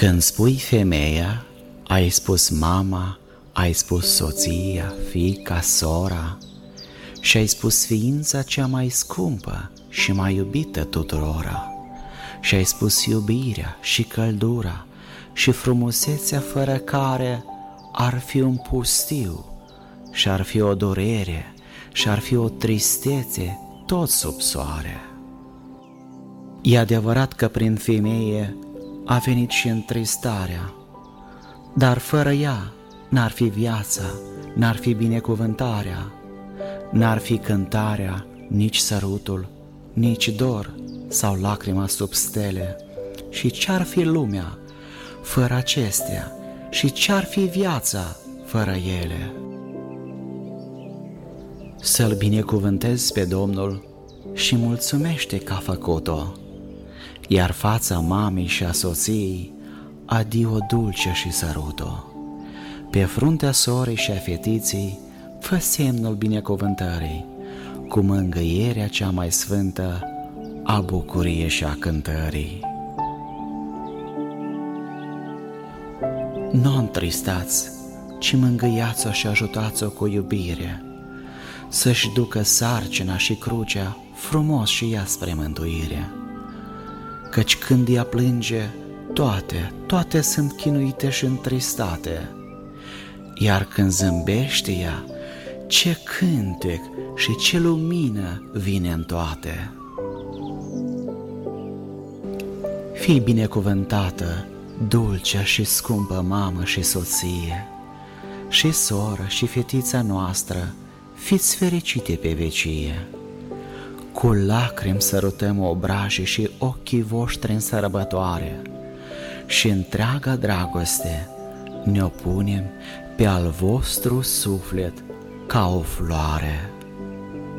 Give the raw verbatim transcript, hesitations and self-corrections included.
Când spui femeia, ai spus mama, ai spus soția, fiica, sora și ai spus ființa cea mai scumpă și mai iubită tuturora și ai spus iubirea și căldura și frumusețea fără care ar fi un pustiu și ar fi o durere și ar fi o tristețe tot sub soare. E adevărat că prin femeie a venit și întristarea, dar fără ea n-ar fi viața, n-ar fi binecuvântarea, n-ar fi cântarea, nici sărutul, nici dor sau lacrima sub stele. Și ce-ar fi lumea fără acestea? Și ce-ar fi viața fără ele? Să-L binecuvântezi pe Domnul și mulțumește că a făcut-o, iar fața mamei și a soției adio dulce și sărut-o. Pe fruntea sorei și a fetiței fă semnul binecuvântării, cu mângâierea cea mai sfântă a bucuriei și a cântării. Nu întristați, ci mângâiați-o și ajutați-o cu iubire, să-și ducă sarcina și crucea frumos și ea spre mântuire. Căci când ea plânge, toate, toate sunt chinuite și întristate, iar când zâmbește ea, ce cântec și ce lumină vine în toate. Fii binecuvântată, dulcea și scumpă mamă și soție, și soră și fetița noastră, fiți fericite pe vecie. Cu lacrimi sărutăm obrajii și ochii voștri în sărbătoare și întreaga dragoste ne-o punem pe al vostru suflet ca o floare.